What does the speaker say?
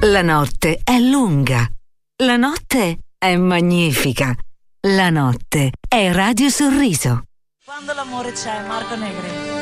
La notte è lunga. La notte è magnifica. La notte è Radio Sorriso. Quando l'amore c'è, Marco Negri.